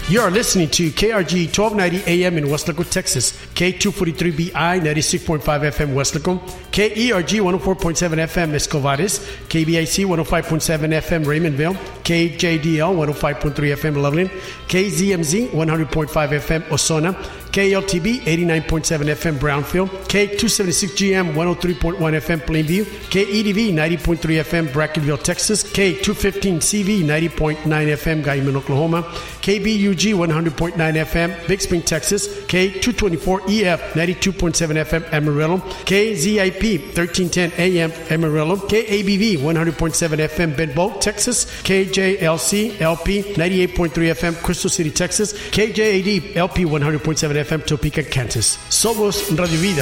You are listening to KRG 1290 AM in Westlaco, Texas, K243BI 96.5 FM Westlaco, KERG 104.7 FM Escovares, KBIC 105.7 FM Raymondville, KJDL 105.3 FM Loveland, KZMZ 100.5 FM Osona, KLTB 89.7 FM Brownfield, K276GM 103.1 FM Plainview, KEDV 90.3 FM Brackenville, Texas, K215CV 90.9 FM Guyman, Oklahoma, KBUG 100.9 FM Big Spring, Texas, K224EF 92.7 FM Amarillo, KZIP 1310 AM Amarillo, KABV 100.7 FM Benbow, Texas, KJLC LP 98.3 FM Crystal City, Texas, KJAD LP 100.7 FM Topeka, Kansas. Somos Radio Vida.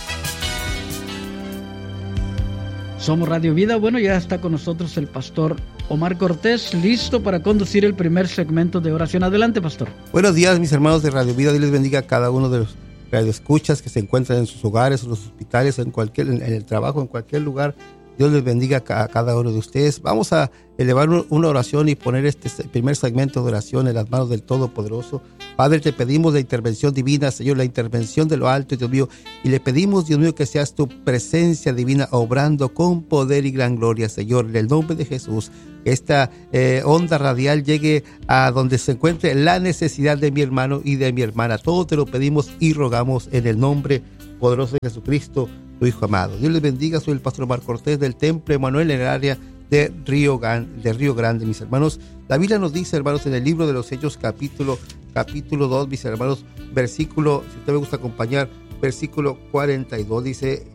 Somos Radio Vida. Bueno, ya está con nosotros el pastor Omar Cortés, listo para conducir el primer segmento de oración. Adelante, pastor. Buenos días, mis hermanos de Radio Vida. Dios les bendiga a cada uno de los radioescuchas que se encuentran en sus hogares, en los hospitales, en el trabajo, en cualquier lugar. Dios les bendiga a cada uno de ustedes. Vamos a elevar una oración y poner este primer segmento de oración en las manos del Todopoderoso. Padre, te pedimos la intervención divina, Señor, la intervención de lo alto, Dios mío. Y le pedimos, Dios mío, que seas tu presencia divina obrando con poder y gran gloria, Señor. En el nombre de Jesús, que esta onda radial llegue a donde se encuentre la necesidad de mi hermano y de mi hermana. Todo te lo pedimos y rogamos en el nombre poderoso de Jesucristo, tu Hijo amado. Dios les bendiga. Soy el pastor Omar Cortés del Templo Emanuel en el área de Río Grande, mis hermanos. La Biblia nos dice, hermanos, en el libro de los Hechos, capítulo 2, mis hermanos, versículo, si usted me gusta acompañar, versículo 42, dice,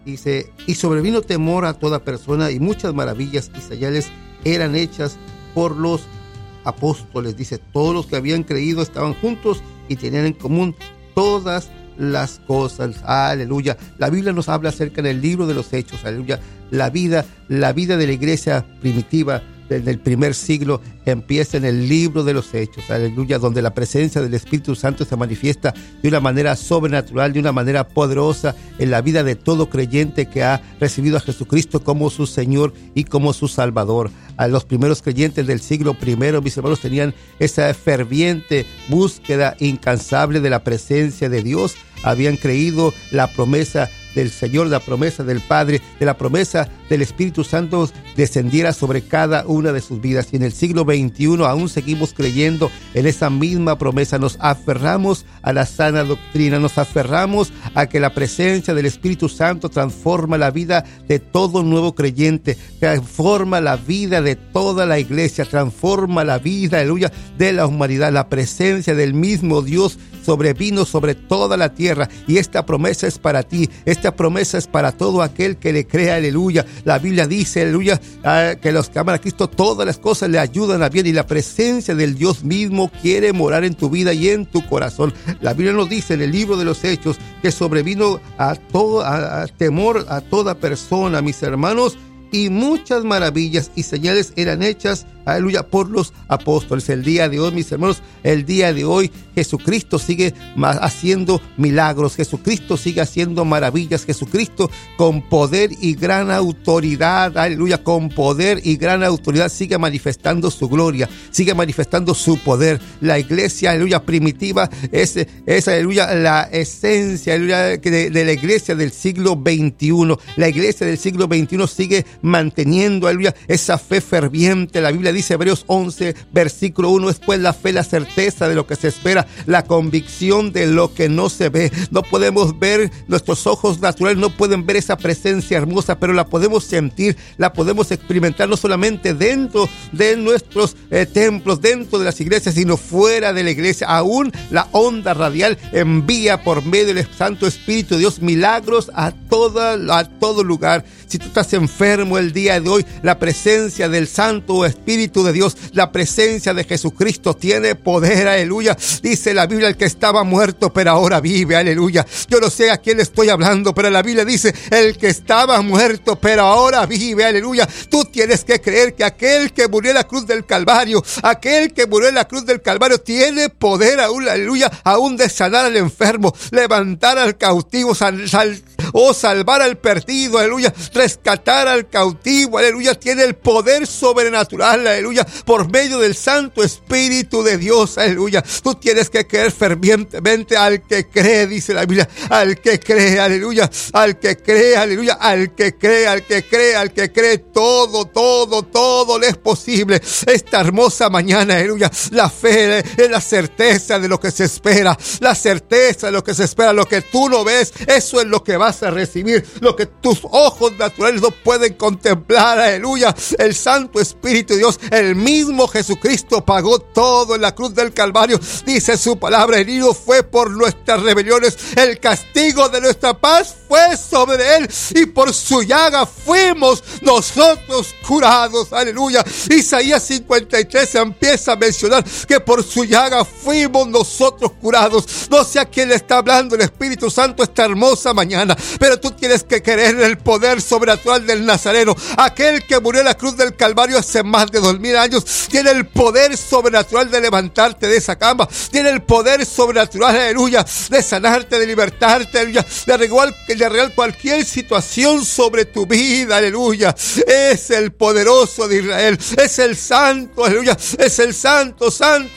y sobrevino temor a toda persona, y muchas maravillas y señales eran hechas por los apóstoles. Dice, todos los que habían creído estaban juntos y tenían en común todas las cosas. Aleluya. La Biblia nos habla acerca del libro de los Hechos. Aleluya. La vida de la iglesia primitiva del primer siglo empieza en el libro de los Hechos. Aleluya. Donde la presencia del Espíritu Santo se manifiesta de una manera sobrenatural, de una manera poderosa en la vida de todo creyente que ha recibido a Jesucristo como su Señor y como su Salvador. A los primeros creyentes del siglo I, mis hermanos, tenían esa ferviente búsqueda incansable de la presencia de Dios. Habían creído la promesa del Señor, la promesa del Padre, de la promesa del Espíritu Santo descendiera sobre cada una de sus vidas. Y en el siglo XXI aún seguimos creyendo en esa misma promesa. Nos aferramos a la sana doctrina, nos aferramos a que la presencia del Espíritu Santo transforma la vida de todo nuevo creyente, transforma la vida de toda la iglesia, transforma la vida, aleluya, de la humanidad. La presencia del mismo Dios sobrevino sobre toda la tierra, y esta promesa es para ti, esta promesa es para todo aquel que le crea, aleluya. La Biblia dice, aleluya, que los que aman a Cristo todas las cosas le ayudan a bien, y la presencia del Dios mismo quiere morar en tu vida y en tu corazón. La Biblia nos dice en el libro de los Hechos que sobrevino a temor a toda persona, mis hermanos, y muchas maravillas y señales eran hechas, aleluya, por los apóstoles. El día de hoy, mis hermanos, el día de hoy, Jesucristo sigue haciendo milagros, Jesucristo sigue haciendo maravillas, Jesucristo con poder y gran autoridad, aleluya, con poder y gran autoridad sigue manifestando su gloria, sigue manifestando su poder. La iglesia, aleluya, primitiva es aleluya, la esencia, aleluya, de la iglesia del siglo XXI. La iglesia del siglo XXI sigue manteniendo, aleluya, esa fe ferviente. La Biblia dice, Hebreos 11, versículo 1, es pues la fe, la certeza de lo que se espera, la convicción de lo que no se ve. No podemos ver, nuestros ojos naturales no pueden ver esa presencia hermosa, pero la podemos sentir, la podemos experimentar no solamente dentro de nuestros templos, dentro de las iglesias, sino fuera de la iglesia. Aún la onda radial envía por medio del Santo Espíritu de Dios milagros a todo lugar. Si tú estás enfermo el día de hoy, la presencia del Santo Espíritu de Dios, la presencia de Jesucristo tiene poder, aleluya. Dice la Biblia, el que estaba muerto pero ahora vive, aleluya. Yo no sé a quién le estoy hablando, pero la Biblia dice, el que estaba muerto pero ahora vive, aleluya. Tú tienes que creer que aquel que murió en la cruz del Calvario, tiene poder aún, aleluya, aún de sanar al enfermo, levantar al cautivo, salvar al perdido, aleluya, rescatar al cautivo, aleluya, tiene el poder sobrenatural, aleluya, por medio del Santo Espíritu de Dios, aleluya. Tú tienes que creer fervientemente al que cree, dice la Biblia, al que cree, aleluya, al que cree, aleluya, al que cree, al que cree, al que cree, todo le es posible. Esta hermosa mañana, aleluya, la fe es la certeza de lo que se espera, la certeza de lo que se espera, lo que tú no ves, eso es lo que vas a recibir, lo que tus ojos naturales no pueden contemplar, aleluya. El Santo Espíritu de Dios, el mismo Jesucristo pagó todo en la cruz del Calvario, dice su palabra, herido fue por nuestras rebeliones, el castigo de nuestra paz fue sobre él y por su llaga fuimos nosotros curados, aleluya. Isaías 53 empieza a mencionar que por su llaga fuimos nosotros curados. No sé a quién le está hablando el Espíritu Santo esta hermosa mañana, pero tú tienes que creer en el poder sobrenatural del Nazareno, aquel que murió en la cruz del Calvario hace más de 2000 años, tiene el poder sobrenatural de levantarte de esa cama, tiene el poder sobrenatural, aleluya, de sanarte, de libertarte, aleluya, de arreglar cualquier situación sobre tu vida, aleluya. Es el poderoso de Israel, es el santo, aleluya, es el santo,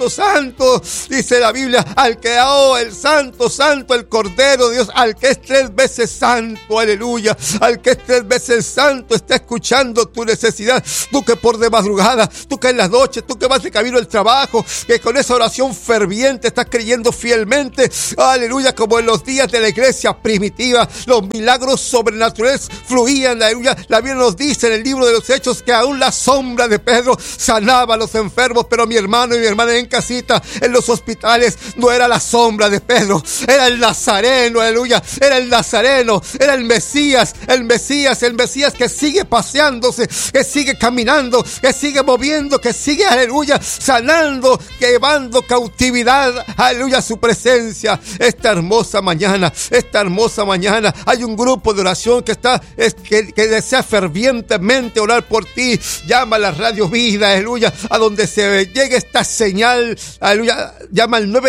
dice la Biblia, al que el santo, el Cordero de Dios, al que es 3 veces santo, aleluya, al que es 3 veces santo, está escuchando tu necesidad. Tú que por de madrugada, tú que en las noches, tú que vas de camino al trabajo, que con esa oración ferviente estás creyendo fielmente, aleluya, como en los días de la iglesia primitiva, los milagros sobrenaturales fluían, aleluya. La Biblia nos dice en el libro de los Hechos que aún la sombra de Pedro sanaba a los enfermos, pero mi hermano y mi hermana en casita, en los hospitales, no era la sombra de Pedro, era el Nazareno, aleluya, era el Nazareno, era el Mesías que sigue paseándose, que sigue caminando, que sigue moviendo, que sigue, aleluya, sanando, llevando cautividad, aleluya, a su presencia. Esta hermosa mañana hay un grupo de oración que desea fervientemente orar por ti. Llama a la Radio Vida, aleluya, a donde se llegue esta señal, aleluya. Llama al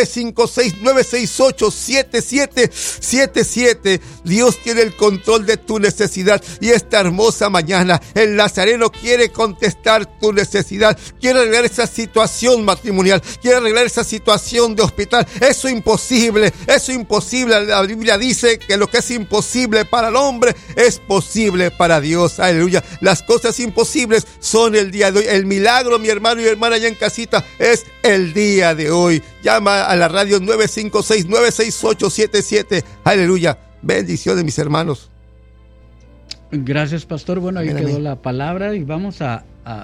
956-968-7777. Dios tiene el control de tu necesidad, y esta hermosa mañana el Nazareno quiere contestar tu necesidad, quiere arreglar esa situación matrimonial, quiere arreglar esa situación de hospital. Eso imposible. La Biblia dice que lo que es imposible para el hombre es posible para Dios, aleluya. Las cosas imposibles son el día de hoy. El milagro, mi hermano y mi hermana allá en casita, es el día de hoy. Llama a la radio 956-968-77. Aleluya. Bendiciones, mis hermanos. Gracias, pastor. Bueno, ahí quedó la palabra y vamos a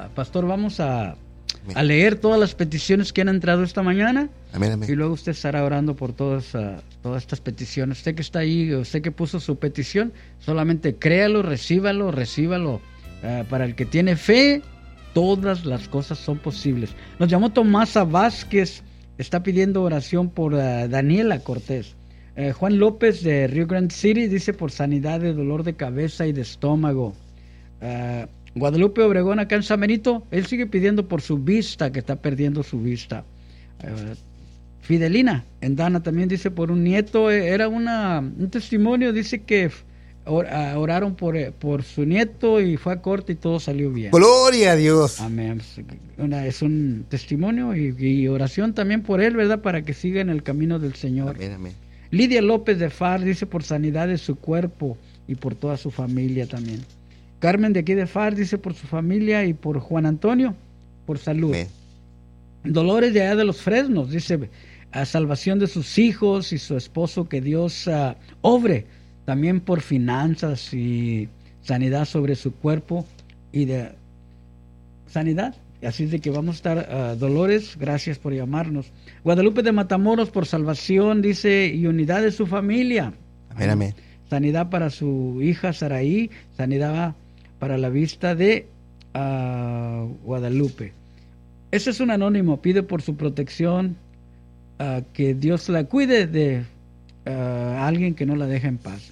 leer todas las peticiones que han entrado esta mañana. Amén. Y luego usted estará orando por todas estas peticiones. Usted que está ahí, usted que puso su petición, solamente créalo, recíbalo. Para el que tiene fe, todas las cosas son posibles. Nos llamó Tomasa Vázquez, está pidiendo oración por Daniela Cortés. Juan López de Rio Grande City dice por sanidad de dolor de cabeza y de estómago. Guadalupe Obregón acá en San Benito, él sigue pidiendo por su vista, que está perdiendo su vista. Fidelina en Dana también dice por un nieto, era un testimonio, dice que oraron por su nieto y fue a corte y todo salió bien. Gloria a Dios. Amén. Es un testimonio y oración también por él, ¿verdad? Para que siga en el camino del Señor. Amén, amén. Lidia López de Far dice por sanidad de su cuerpo y por toda su familia también. Carmen de aquí de Far dice por su familia y por Juan Antonio, por salud. Amén. Dolores de allá de los Fresnos dice a salvación de sus hijos y su esposo, que Dios obre también por finanzas y sanidad sobre su cuerpo y de sanidad. Así es de que vamos a estar, Dolores, gracias por llamarnos. Guadalupe de Matamoros por salvación, dice, y unidad de su familia. Amén, amén. Sanidad para su hija Saraí, sanidad para la vista de Guadalupe. Ese es un anónimo, pide por su protección, que Dios la cuide de alguien que no la deja en paz.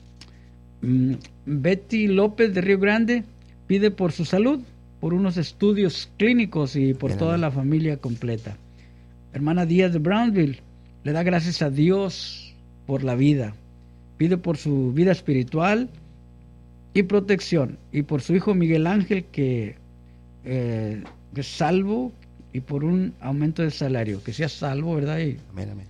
Betty López de Río Grande pide por su salud, por unos estudios clínicos y por toda la familia completa. Hermana Díaz de Brownville le da gracias a Dios por la vida. Pide por su vida espiritual y protección, y por su hijo Miguel Ángel que es salvo, y por un aumento de salario, que sea salvo, ¿verdad? Y amén, amén.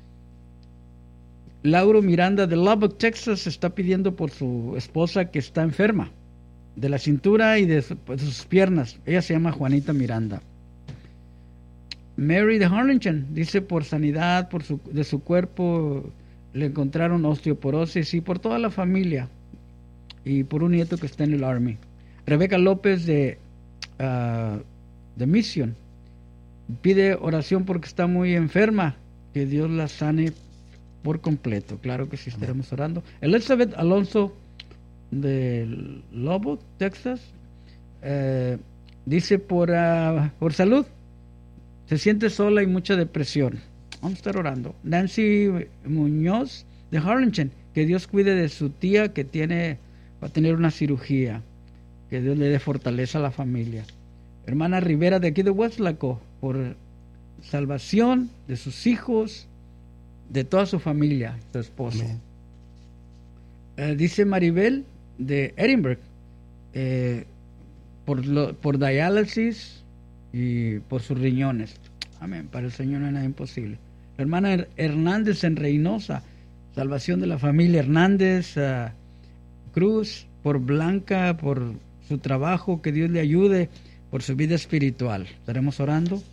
Lauro Miranda de Lubbock, Texas, está pidiendo por su esposa que está enferma de la cintura y de sus piernas. Ella se llama Juanita Miranda. Mary de Harlingen dice por sanidad de su cuerpo, le encontraron osteoporosis, y por toda la familia, y por un nieto que está en el Army. Rebeca López de Mission pide oración porque está muy enferma, que Dios la sane por completo. Claro que sí, estaremos orando. Elizabeth Alonso de Lubbock, Texas, dice por salud, se siente sola y mucha depresión. Vamos a estar orando. Nancy Muñoz de Harlingen, que Dios cuide de su tía que va a tener una cirugía, que Dios le dé fortaleza a la familia. Hermana Rivera de aquí de Westlaco, por salvación de sus hijos, de toda su familia, su esposo. Dice Maribel de Edinburgh, por diálisis y por sus riñones. Amén. Para el Señor no hay nada imposible. La hermana Hernández en Reynosa, salvación de la familia Hernández. Cruz, por Blanca, por su trabajo, que Dios le ayude, por su vida espiritual. Estaremos orando.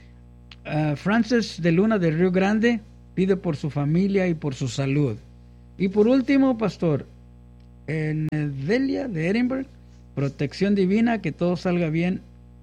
Frances de Luna de Río Grande pide por su familia y por su salud. Y por último, pastor, en Delia de Edinburgh, protección divina, que todo salga bien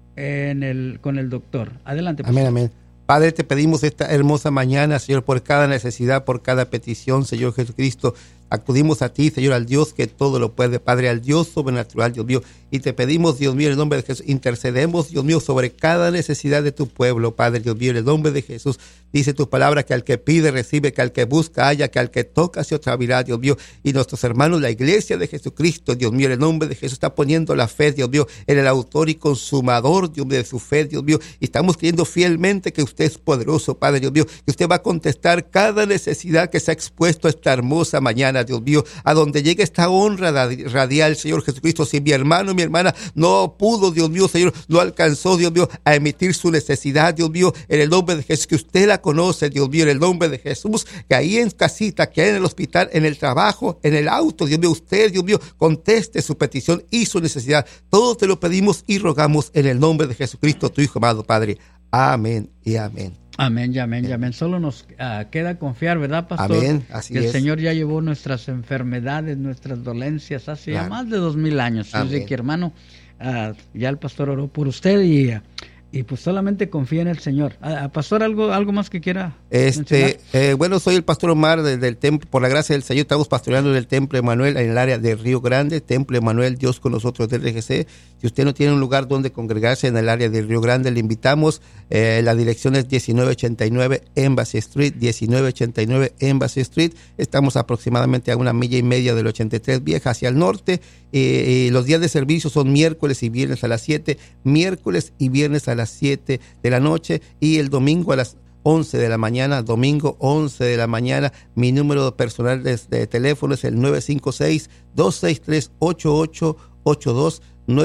con el doctor. Adelante, pastor. Amén, amén. Padre, te pedimos esta hermosa mañana, Señor, por cada necesidad, por cada petición, Señor Jesucristo. Acudimos a ti, Señor, al Dios que todo lo puede, Padre, al Dios sobrenatural, Dios mío. Y te pedimos, Dios mío, en el nombre de Jesús, intercedemos, Dios mío, sobre cada necesidad de tu pueblo, Padre, Dios mío, en el nombre de Jesús. Dice tu palabra que al que pide recibe, que al que busca halla, que al que toca se otra abrirá, Dios mío. Y nuestros hermanos, la iglesia de Jesucristo, Dios mío, en el nombre de Jesús, está poniendo la fe, Dios mío, en el autor y consumador, Dios mío, de su fe, Dios mío. Y estamos creyendo fielmente que usted es poderoso, Padre, Dios mío, que usted va a contestar cada necesidad que se ha expuesto esta hermosa mañana, Dios mío, a donde llegue esta honra radial, Señor Jesucristo. Si mi hermano, mi hermana no pudo, Dios mío, Señor, no alcanzó, Dios mío, a emitir su necesidad, Dios mío, en el nombre de Jesús, que usted la conoce, Dios mío, en el nombre de Jesús, que ahí en casita, que en el hospital, en el trabajo, en el auto, Dios mío, usted, Dios mío, conteste su petición y su necesidad. Todo te lo pedimos y rogamos en el nombre de Jesucristo, tu Hijo amado, Padre. Amén y amén. Amén y amén y amén. Solo nos queda confiar, ¿verdad, pastor? Amén, así que el es. Señor ya llevó nuestras enfermedades, nuestras dolencias hace ya más de 2000 años. Así que, hermano, ya el pastor oró por usted y pues solamente confía en el Señor. Pastor, ¿algo más que quiera mencionar? Bueno, soy el pastor Omar del templo. Por la gracia del Señor, estamos pastoreando en el Templo Emanuel, en el área de Río Grande. Templo Emanuel, Dios con nosotros del RGC. Si usted no tiene un lugar donde congregarse en el área de Río Grande, le invitamos. La dirección es 1989 Embassy Street, 1989 Embassy Street. Estamos aproximadamente a 1,5 millas del 83 Vieja hacia el norte. Los días de servicio son miércoles y viernes a las 7, miércoles y viernes a las 7 de la noche, y el domingo a las 11 de la mañana, domingo 11 de la mañana. Mi número personal de teléfono es el 956-263-8882,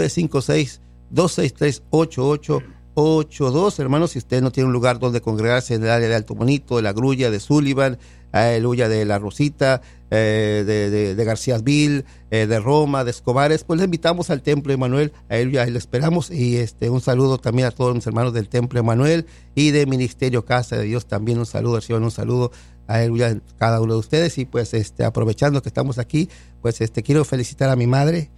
956-263-8882. Hermanos, si usted no tiene un lugar donde congregarse en el área de Alto Bonito, de La Grulla, de Sullivan, aleluya, de La Rosita, de Garcíasville, de Roma, de Escobares, pues le invitamos al Templo Emanuel, aleluya, y le esperamos. Y un saludo también a todos mis hermanos del Templo Emanuel y de Ministerio Casa de Dios, también un saludo, reciban un saludo, aleluya, a cada uno de ustedes. Y pues aprovechando que estamos aquí, pues quiero felicitar a mi madre.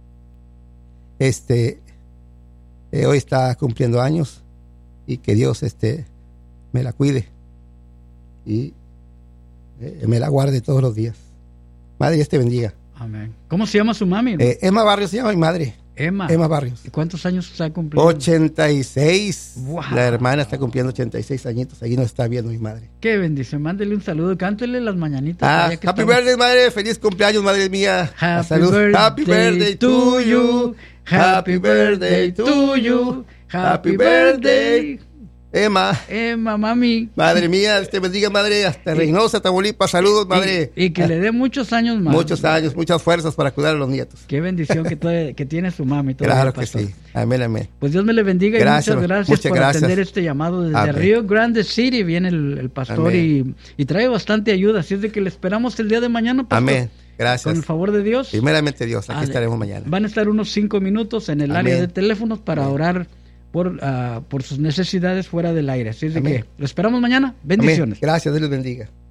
Hoy está cumpliendo años, y que Dios me la cuide y me la guarde todos los días. Madre, Dios te bendiga. Amén. ¿Cómo se llama su mami? Emma Barrios se llama mi madre. Emma Barrios. ¿Y cuántos años está cumpliendo? 86. Wow. La hermana está cumpliendo 86 añitos. Allí nos está viendo mi madre. Qué bendición. Mándele un saludo. Cántele las mañanitas. Happy birthday, madre. Feliz cumpleaños, madre mía. Happy birthday to you. Happy birthday to you. Happy birthday. Emma, mami. Madre mía, te bendiga, madre, hasta Reynosa, Tamaulipas, saludos, madre. Y que le dé muchos años más. Muchos años, muchas fuerzas para cuidar a los nietos. Qué bendición que tiene su mami. Claro que sí, amén, amén. Pues Dios me le bendiga, gracias, y muchas gracias por atender este llamado desde amén. Rio Grande City. Viene el pastor y trae bastante ayuda, así es de que le esperamos el día de mañana, pastor. Amén. Gracias. Con el favor de Dios. Primeramente Dios, aquí estaremos mañana. Van a estar unos 5 minutos en el área de teléfonos para orar por sus necesidades fuera del aire. Así es de que lo esperamos mañana. Bendiciones. Amén. Gracias, Dios les bendiga.